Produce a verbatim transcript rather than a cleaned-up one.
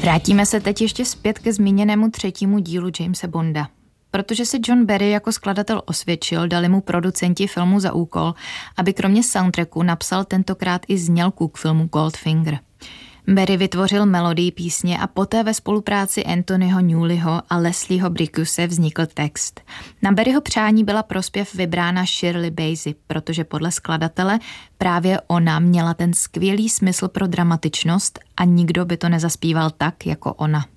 Vrátíme se teď ještě zpět ke zmíněnému třetímu dílu Jamese Bonda. Protože si John Barry jako skladatel osvědčil, dali mu producenti filmu za úkol, aby kromě soundtracku napsal tentokrát i znělku k filmu Goldfinger. Barry vytvořil melodii písně a poté ve spolupráci Anthonyho Newleyho a Leslieho Bricuse vznikl text. Na Barryho přání byla pro zpěv vybrána Shirley Bassey, protože podle skladatele právě ona měla ten skvělý smysl pro dramatičnost a nikdo by to nezaspíval tak jako ona.